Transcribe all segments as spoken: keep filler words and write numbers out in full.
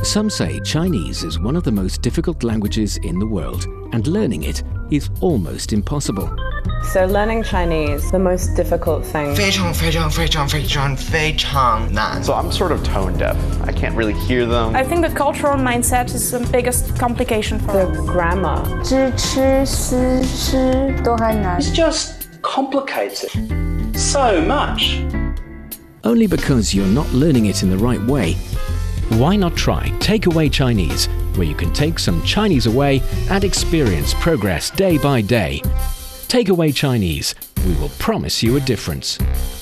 Some say Chinese is one of the most difficult languages in the world, and learning it is almost impossible. So learning Chinese, the most difficult thing. 非常非常非常非常非常难. So I'm sort of tone deaf. I can't really hear them. I think the cultural mindset is the biggest complication for The us. grammar. 知吃思吃都还难。 It's just complicated. So much. Only because you're not learning it in the right way. Why not try Takeaway Chinese, where you can take some Chinese away and experience progress day by day. Takeaway Chinese, we will promise you a difference.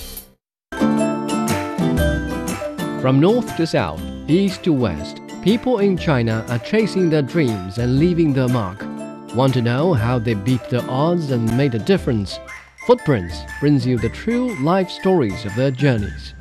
From north to south, east to west, people in China are chasing their dreams and leaving their mark. Want to know how they beat the odds and made a difference? Footprints brings you the true life stories of their journeys.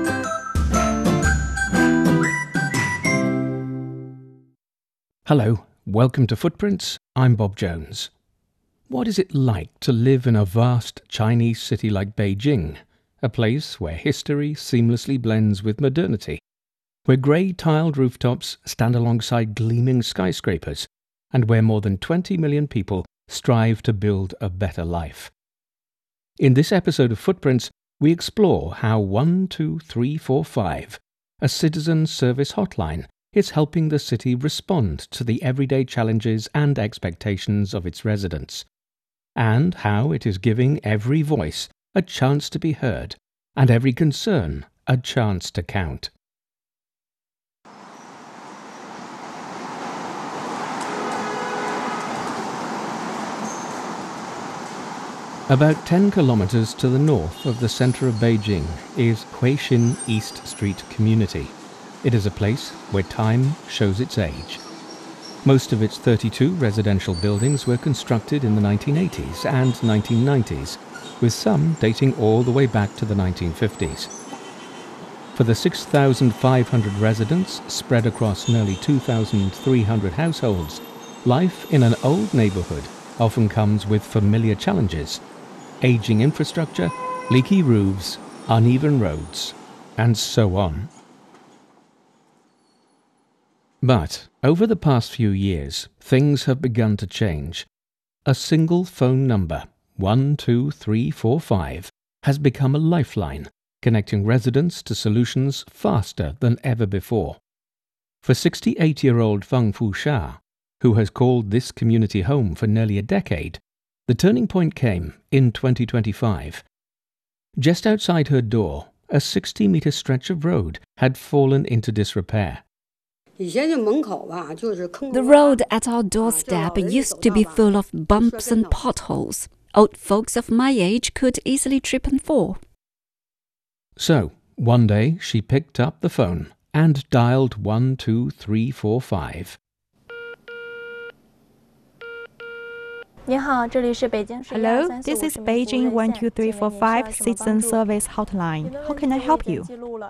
Hello, welcome to Footprints. I'm Bob Jones. What is it like to live in a vast Chinese city like Beijing, a place where history seamlessly blends with modernity, where grey tiled rooftops stand alongside gleaming skyscrapers, and where more than twenty million people strive to build a better life? In this episode of Footprints, we explore how one two three four five, a citizen service hotline, is helping the city respond to the everyday challenges and expectations of its residents, and how it is giving every voice a chance to be heard and every concern a chance to count. About ten kilometers to the north of the center of Beijing is Huixin East Street Community. It is a place where time shows its age. Most of its thirty-two residential buildings were constructed in the nineteen eighties and nineteen nineties, with some dating all the way back to the nineteen fifties. For the six thousand five hundred residents spread across nearly two thousand three hundred households, life in an old neighborhood often comes with familiar challenges: aging infrastructure, leaky roofs, uneven roads, and so on. But over the past few years, things have begun to change. A single phone number, one two three four five, has become a lifeline, connecting residents to solutions faster than ever before. For sixty-eight-year-old Feng Fusha, who has called this community home for nearly a decade, the turning point came in twenty twenty-five. Just outside her door, a sixty-meter stretch of road had fallen into disrepair. The road at our doorstep used to be full of bumps and potholes. Old folks of my age could easily trip and fall. So, one day she picked up the phone and dialed one two three four five. Hello, this is Beijing one two three four five Citizen Service Hotline. How can I help you?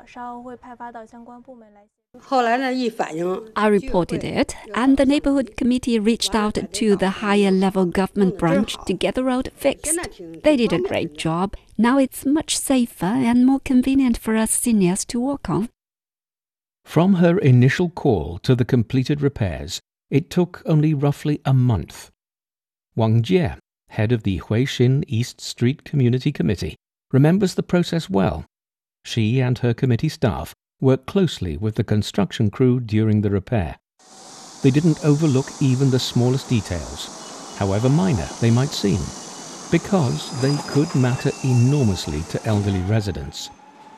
I reported it, and the neighborhood committee reached out to the higher level government branch to get the road fixed. They did a great job. Now it's much safer and more convenient for us seniors to walk on. From her initial call to the completed repairs, it took only roughly a month. Wang Jie, head of the Huixin East Street Community Committee, remembers the process well. She and her committee staff worked closely with the construction crew during the repair. They didn't overlook even the smallest details, however minor they might seem, because they could matter enormously to elderly residents.